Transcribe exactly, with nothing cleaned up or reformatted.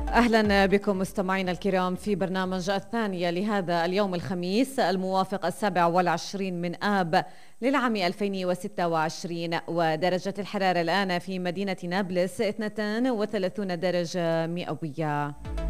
أهلا بكم مستمعينا الكرام في برنامج الثانية لهذا اليوم الخميس الموافق السابع والعشرين من آب للعام ألفين وستة وعشرين، ودرجة الحرارة الآن في مدينة نابلس اثنتين وثلاثين درجة مئوية.